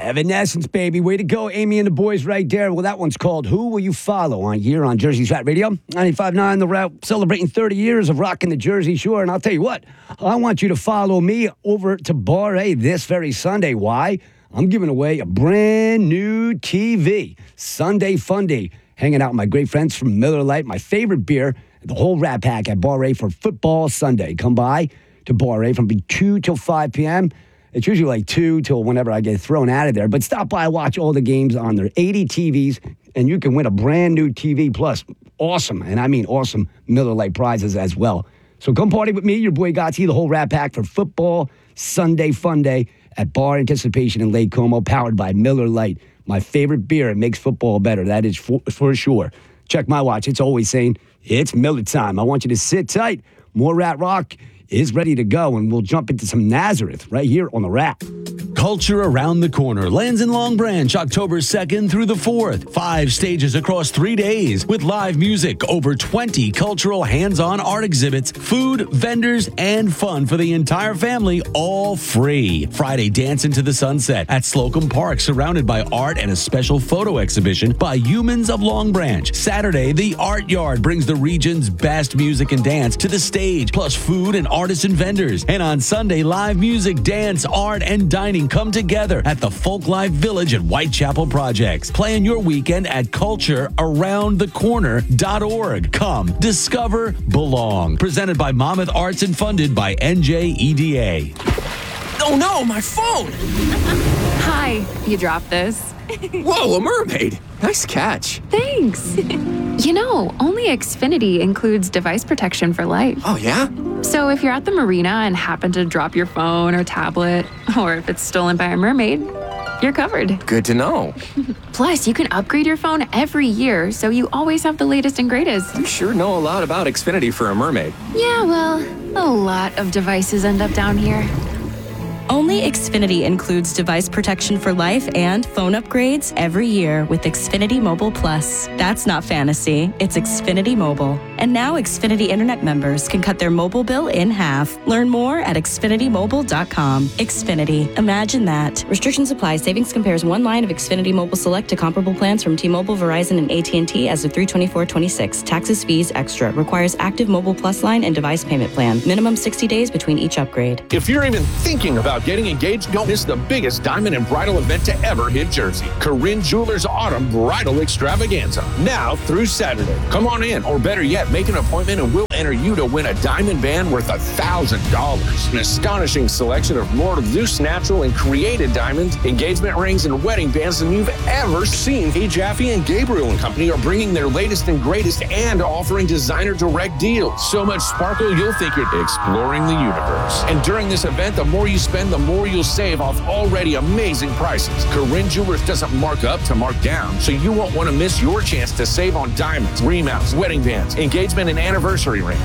Evanescence, baby. Way to go, Amy and the boys right there. Well, that one's called Who Will You Follow on Jersey's Rat Radio. 95.9 The Route, celebrating 30 years of rocking the Jersey Shore. And I'll tell you what, I want you to follow me over to Bar A this very Sunday. Why? I'm giving away a brand new TV. Sunday Fun Day. Hanging out with my great friends from Miller Lite, my favorite beer, the whole Rat Pack at Bar A for Football Sunday. Come by to Bar A from 2 till 5 p.m. It's usually like 2 till whenever I get thrown out of there. But stop by, watch all the games on their 80 TVs, and you can win a brand new TV plus awesome, and I mean awesome, Miller Lite prizes as well. So come party with me, your boy Gotti, the whole Rat Pack for Football Sunday Fun Day at Bar Anticipation in Lake Como, powered by Miller Lite. My favorite beer. It makes football better. That is for sure. Check my watch. It's always saying, it's Miller time. I want you to sit tight. More Rat Rock is ready to go, and we'll jump into some Nazareth right here on the Rat. Culture Around the Corner lands in Long Branch October 2nd through the 4th. 5 stages across 3 days with live music, over 20 cultural hands-on art exhibits, food, vendors, and fun for the entire family, all free. Friday, dance into the sunset at Slocum Park, surrounded by art and a special photo exhibition by Humans of Long Branch. Saturday, the Art Yard brings the region's best music and dance to the stage, plus food and artists and vendors. And on Sunday, live music, dance, art, and dining come together at the Folklife Village at Whitechapel Projects. Plan your weekend at culturearoundthecorner.org. Come, discover, belong. Presented by Monmouth Arts and funded by NJEDA. Oh no, my phone! Hi, you dropped this. Whoa, a mermaid! Nice catch. Thanks. You know, only Xfinity includes device protection for life. Oh yeah? So if you're at the marina and happen to drop your phone or tablet, or if it's stolen by a mermaid, you're covered. Good to know. Plus, you can upgrade your phone every year, so you always have the latest and greatest. You sure know a lot about Xfinity for a mermaid. Yeah, well, a lot of devices end up down here. Only Xfinity includes device protection for life and phone upgrades every year with Xfinity Mobile Plus. That's not fantasy, it's Xfinity Mobile. And now Xfinity Internet members can cut their mobile bill in half. Learn more at xfinitymobile.com. Xfinity, imagine that. Restrictions apply. Savings compares one line of Xfinity Mobile Select to comparable plans from T-Mobile, Verizon, and AT&T as of 3/24/26. Taxes, fees, extra. Requires active Mobile Plus line and device payment plan. Minimum 60 days between each upgrade. If you're even thinking about getting engaged, don't miss the biggest diamond and bridal event to ever hit Jersey. Corinne Jewelers Autumn Bridal Extravaganza. Now through Saturday. Come on in, or better yet, make an appointment and we'll enter you to win a diamond band worth $1,000. An astonishing selection of more loose, natural, and created diamonds, engagement rings, and wedding bands than you've ever seen. Hey, Jaffe and Gabriel and Company are bringing their latest and greatest and offering designer direct deals. So much sparkle, you'll think you're exploring the universe. And during this event, the more you spend, the more you'll save off already amazing prices. Corinne Jewelers doesn't mark up to mark down, so you won't want to miss your chance to save on diamonds, remounts, wedding bands, engagement and anniversary rings.